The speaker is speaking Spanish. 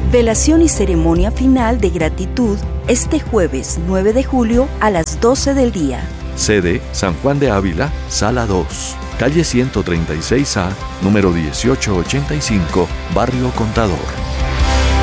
Velación y ceremonia final de gratitud este jueves 9 de julio a las 12 del día. Sede San Juan de Ávila, Sala 2, calle 136A, número 1885, Barrio Contador.